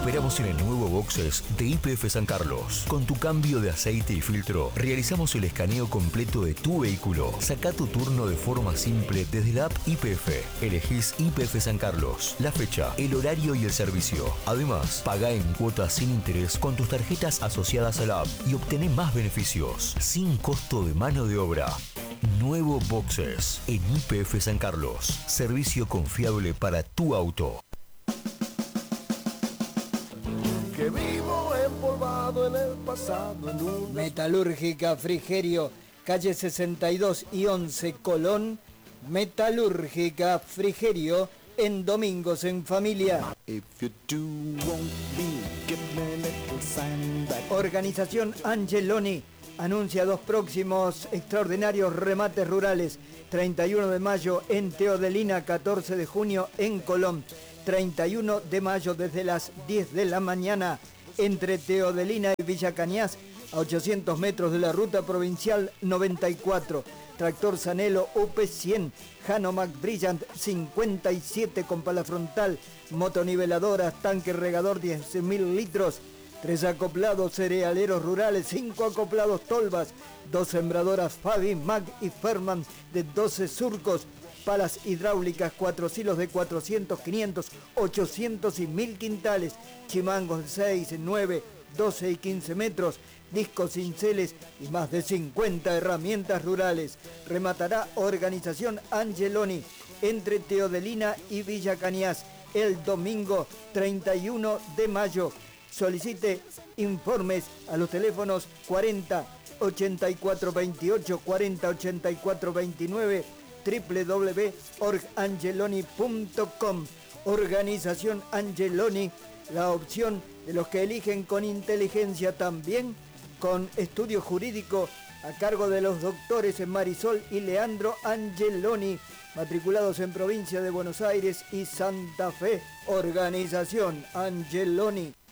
esperamos en el nuevo boxes de YPF San Carlos. Con tu cambio de aceite y filtro, realizamos el escaneo completo de tu vehículo. Saca tu turno de forma simple desde la app YPF. Elegís YPF San Carlos, la fecha, el horario y el servicio. Además, paga en cuotas sin interés con tus tarjetas asociadas a la app y obtené más beneficios, sin costo de mano de obra. Nuevo boxes en YPF San Carlos. Servicio confiable para tu auto. Que vivo empolvado en el pasado en un... Metalúrgica Frigerio, calle 62 y 11 Colón. Metalúrgica Frigerio, en Domingos en Familia. Organización Angeloni anuncia 2 próximos extraordinarios remates rurales. 31 de mayo en Teodelina, 14 de junio en Colón. 31 de mayo desde las 10 de la mañana entre Teodelina y Villa Cañas, a 800 metros de la ruta provincial 94. Tractor Sanelo UP100, Hanomac Brillant 57 con pala frontal, motoniveladoras, tanque regador 10.000 litros, 3 acoplados cerealeros rurales, 5 acoplados tolvas, 2 sembradoras Fabi, Mac y Ferman de 12 surcos, palas hidráulicas, 4 silos de 400, 500, 800 y 1000 quintales, chimangos de 6, 9, 12 y 15 metros, discos cinceles y más de 50 herramientas rurales. Rematará Organización Angeloni entre Teodelina y Villa Cañas el domingo 31 de mayo. Solicite informes a los teléfonos 40 84 28 40 84 29 www.organgeloni.com. Organización Angeloni, la opción de los que eligen con inteligencia, también con estudio jurídico a cargo de los doctores Marisol y Leandro Angeloni, matriculados en provincia de Buenos Aires y Santa Fe. Organización Angeloni.